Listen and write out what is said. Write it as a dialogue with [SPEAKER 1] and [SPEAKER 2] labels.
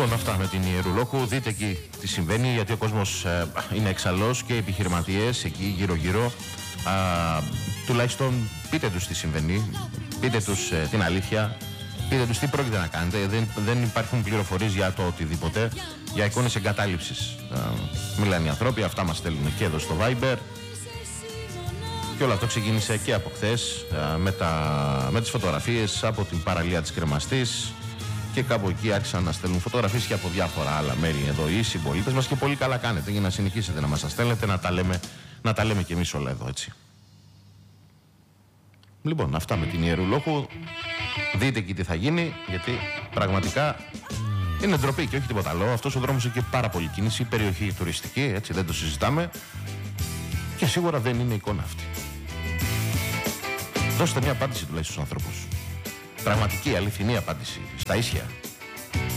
[SPEAKER 1] Λοιπόν, αυτά με την Ιερουλόχου. Δείτε εκεί τι συμβαίνει, γιατί ο κόσμος είναι εξαλός και οι επιχειρηματίες εκεί γύρω-γύρω. Τουλάχιστον πείτε τους τι συμβαίνει, πείτε τους την αλήθεια, πείτε τους τι πρόκειται να κάνετε. Δεν υπάρχουν πληροφορίες για το οτιδήποτε, για εικόνες εγκατάλειψης. Μιλάνε οι ανθρώποι, αυτά μας στέλνουν και εδώ στο Viber. Και όλο αυτό ξεκίνησε και από χθες με τις φωτογραφίες από την παραλία της Κρεμαστής. Και κάπου εκεί άρχισαν να στέλνουν φωτογραφίες και από διάφορα άλλα μέρη εδώ οι συμπολίτες μας, και πολύ καλά κάνετε για να συνεχίσετε να μας τα στέλνετε, να τα λέμε και εμείς όλα εδώ, έτσι. Λοιπόν, αυτά με την Ιερουλόχου. Δείτε εκεί τι θα γίνει, γιατί πραγματικά είναι ντροπή και όχι τίποτα άλλο. Αυτός ο δρόμος έχει πάρα πολύ κίνηση, περιοχή τουριστική, έτσι, δεν το συζητάμε, και σίγουρα δεν είναι εικόνα αυτή. Δώστε μια απάντηση τουλάχιστον στους ανθρώπους. Πραγματική, αληθινή απάντηση, στα ίσια.